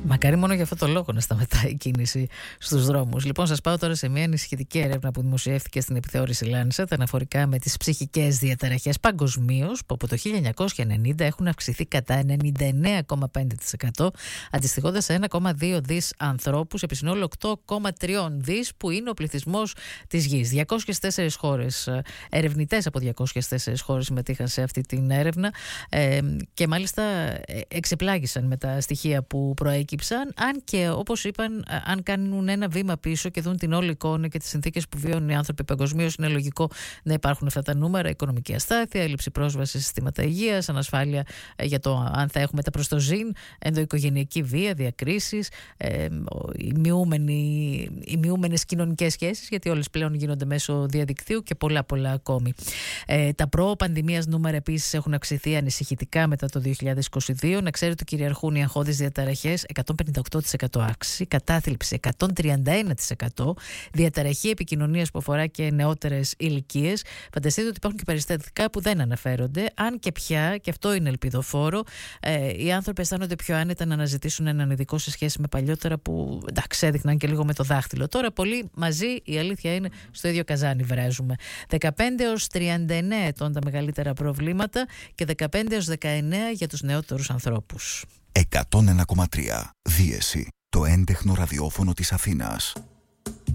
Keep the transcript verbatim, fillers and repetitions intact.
Μακάρι μόνο για αυτό το λόγο να σταματάει η κίνηση στους δρόμους. Λοιπόν, σας πάω τώρα σε μια ανησυχητική έρευνα που δημοσιεύτηκε στην επιθεώρηση Lancet αναφορικά με τις ψυχικές διαταραχές παγκοσμίως, που από το χίλια εννιακόσια ενενήντα έχουν αυξηθεί κατά ενενήντα εννέα κόμμα πέντε τοις εκατό, αντιστοιχώντας σε ένα κόμμα δύο δις ανθρώπους επί συνόλου οκτώ κόμμα τρία δις, που είναι ο πληθυσμός της γης. διακόσιες τέσσερις χώρες, ερευνητές από διακόσιες τέσσερις χώρες συμμετείχαν σε αυτή την έρευνα ε, και μάλιστα εξεπλάγησαν με τα στοιχεία που προέκυψαν. Αν και, όπως είπαν, αν κάνουν ένα βήμα πίσω και δουν την όλη εικόνα και τις συνθήκες που βιώνουν οι άνθρωποι παγκοσμίως, είναι λογικό να υπάρχουν αυτά τα νούμερα: οικονομική αστάθεια, έλλειψη πρόσβασης σε συστήματα υγείας, ανασφάλεια για το αν θα έχουμε τα προστοζήν, ενδοοικογενειακή βία, διακρίσεις, ε, οι, οι μειούμενες κοινωνικές σχέσεις, γιατί όλες πλέον γίνονται μέσω διαδικτύου, και πολλά πολλά ακόμη. Ε, τα προ-πανδημίας νούμερα επίσης έχουν αυξηθεί ανησυχητικά μετά το δύο χιλιάδες είκοσι δύο. Να ξέρετε ότι κυριαρχούν οι αγχώδεις διαταραχές, εκατόν πενήντα οκτώ τοις εκατό αύξηση, κατάθλιψη εκατόν τριάντα ένα τοις εκατό, διαταραχή επικοινωνίας που αφορά και νεότερες ηλικίες. Φανταστείτε ότι υπάρχουν και περιστατικά που δεν αναφέρονται, αν και πια, και αυτό είναι ελπιδοφόρο, ε, οι άνθρωποι αισθάνονται πιο άνετα να αναζητήσουν έναν ειδικό σε σχέση με παλιότερα που, εντάξει, έδειχναν και λίγο με το δάχτυλο. Τώρα πολύ μαζί, η αλήθεια είναι, στο ίδιο καζάνι βράζουμε. δεκαπέντε έως τριάντα εννέα ετών τα μεγαλύτερα προβλήματα και δεκαπέντε έως δεκαεννέα για τους νεότερους ανθρώπους. εκατόν ένα κόμμα τρία Δίεση, το έντεχνο ραδιόφωνο της Αθήνας.